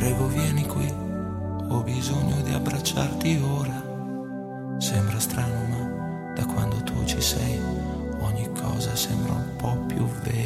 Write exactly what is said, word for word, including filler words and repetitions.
Prego vieni qui, ho bisogno di abbracciarti ora. Sembra strano ma da quando tu ci sei ogni cosa sembra un po' più vera.